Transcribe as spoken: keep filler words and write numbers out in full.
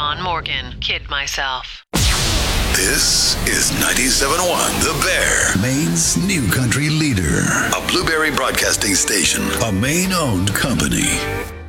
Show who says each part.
Speaker 1: Sean Morgan. Kid myself.
Speaker 2: This is ninety-seven point one The Bear, Maine's new country leader. A Blueberry Broadcasting Station, a Maine-owned company.